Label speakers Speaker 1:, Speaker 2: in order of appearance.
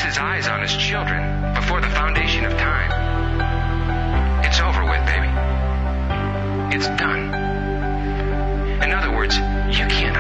Speaker 1: his eyes on his children before the foundation of time. It's over with, baby. It's done. In other words, you can't